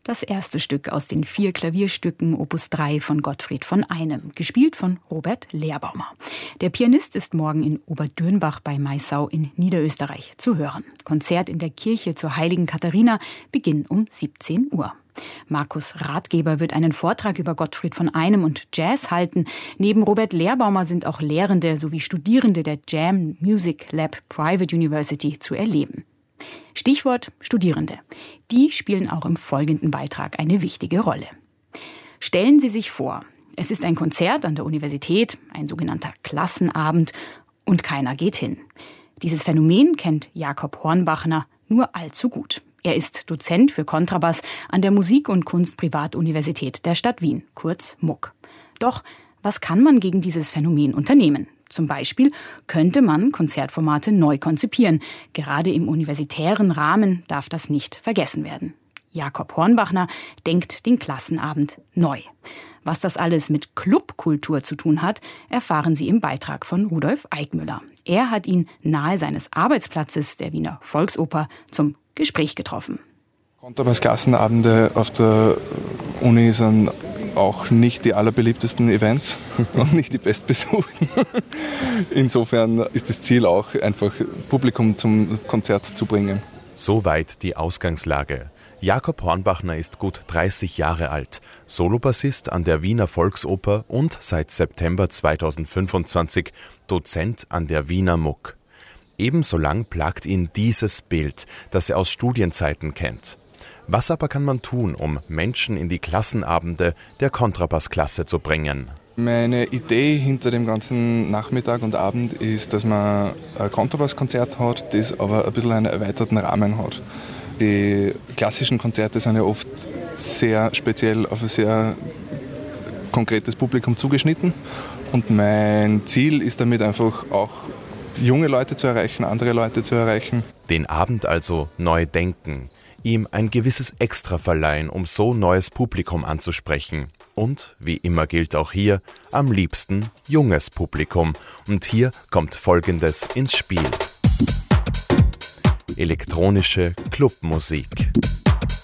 Das erste Stück aus den 4 Klavierstücken Opus 3 von Gottfried von Einem, gespielt von Robert Lehrbaumer. Der Pianist ist morgen in Oberdürnbach bei Maisau in Niederösterreich zu hören. Konzert in der Kirche zur Heiligen Katharina, Beginn um 17 Uhr. Markus Ratgeber wird einen Vortrag über Gottfried von Einem und Jazz halten. Neben Robert Lehrbaumer sind auch Lehrende sowie Studierende der Jam Music Lab Private University zu erleben. Stichwort Studierende. Die spielen auch im folgenden Beitrag eine wichtige Rolle. Stellen Sie sich vor, es ist ein Konzert an der Universität, ein sogenannter Klassenabend, und keiner geht hin. Dieses Phänomen kennt Jakob Hornbachner nur allzu gut. Er ist Dozent für Kontrabass an der Musik- und Kunstprivatuniversität der Stadt Wien, kurz MUK. Doch was kann man gegen dieses Phänomen unternehmen? Zum Beispiel könnte man Konzertformate neu konzipieren. Gerade im universitären Rahmen darf das nicht vergessen werden. Jakob Hornbachner denkt den Klassenabend neu. Was das alles mit Clubkultur zu tun hat, erfahren Sie im Beitrag von Rudolf Eickmüller. Er hat ihn nahe seines Arbeitsplatzes, der Wiener Volksoper, zum Gespräch getroffen. Kontrabass-Klassenabende auf der Uni sind auch nicht die allerbeliebtesten Events und nicht die bestbesuchten. Insofern ist das Ziel auch, einfach Publikum zum Konzert zu bringen. Soweit die Ausgangslage. Jakob Hornbachner ist gut 30 Jahre alt, Solobassist an der Wiener Volksoper und seit September 2025 Dozent an der Wiener MUK. Ebenso lang plagt ihn dieses Bild, das er aus Studienzeiten kennt. Was aber kann man tun, um Menschen in die Klassenabende der Kontrabassklasse zu bringen? Meine Idee hinter dem ganzen Nachmittag und Abend ist, dass man ein Kontrabasskonzert hat, das aber ein bisschen einen erweiterten Rahmen hat. Die klassischen Konzerte sind ja oft sehr speziell auf ein sehr konkretes Publikum zugeschnitten. Und mein Ziel ist damit einfach auch junge Leute zu erreichen, andere Leute zu erreichen. Den Abend also neu denken, ihm ein gewisses Extra verleihen, um so neues Publikum anzusprechen. Und, wie immer gilt auch hier, am liebsten junges Publikum. Und hier kommt Folgendes ins Spiel. Elektronische Clubmusik.